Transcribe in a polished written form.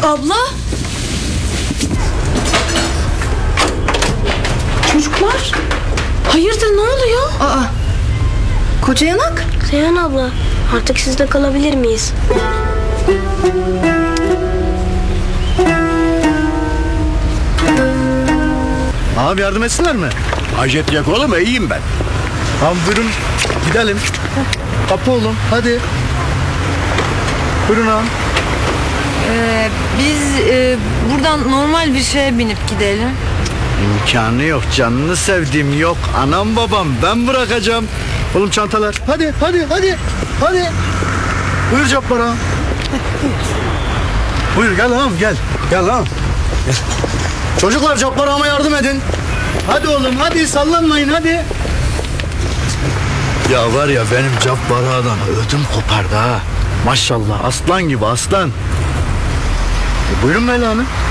Abla. Çocuklar. Hayırdır, ne oluyor? Aa, koca yanak. Seyhan abla, artık sizde kalabilir miyiz? Abi yardım etsinler mi? Hacet yok oğlum, iyiyim ben. Tamam buyurun gidelim. Kapı oğlum hadi. Buyurun ağam. Biz buradan normal bir şeye binip gidelim. İmkanı yok, canını sevdiğim yok. Anam babam, ben bırakacağım. Oğlum çantalar. Hadi. Buyur Cabbar ağam. Buyur gel ağam gel. Gel ağam. Gel. Çocuklar Cabbar ağama yardım edin. Hadi oğlum hadi, sallanmayın hadi. Ya var ya, benim Cabbar ağadan ödüm kopardı ha. Maşallah, aslan gibi aslan. Buyurun Mela Hanım.